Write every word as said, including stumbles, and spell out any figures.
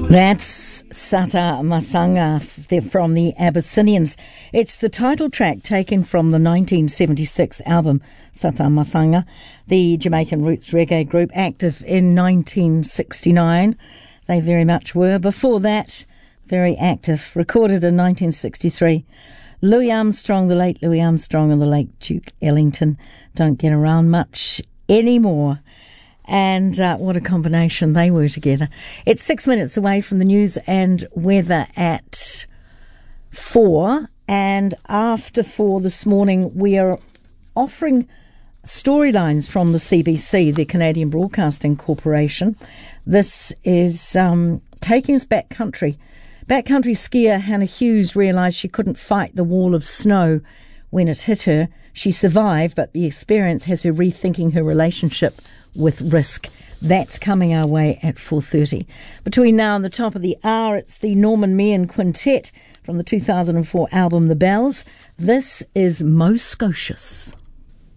That's Sata Masanga. They're from the Abyssinians. It's the title track taken from the nineteen seventy-six album Sata Masanga, the Jamaican roots reggae group active in nineteen sixty-nine. They very much were. Before that, very active, recorded in nineteen sixty-three. Louis Armstrong, the late Louis Armstrong, and the late Duke Ellington don't get around much anymore. And uh, what a combination they were together. It's six minutes away from the news and weather at four. And after four this morning, we are offering storylines from the C B C, the Canadian Broadcasting Corporation. This is um, taking us back country. Backcountry skier Hannah Hughes realised she couldn't fight the wall of snow when it hit her. She survived, but the experience has her rethinking her relationship with risk. That's coming our way at four thirty. Between now and the top of the hour, it's the Norman Meehan Quintet from the two thousand four album The Bells. This is Mo Scotius.